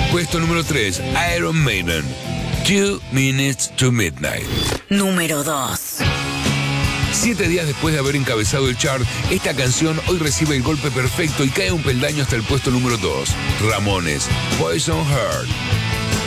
Puesto número 3, Iron Maiden, 2 Minutes to Midnight. Número 2. 7 días después de haber encabezado el chart, esta canción hoy recibe el golpe perfecto y cae un peldaño hasta el puesto número 2. Ramones, Poison Heart.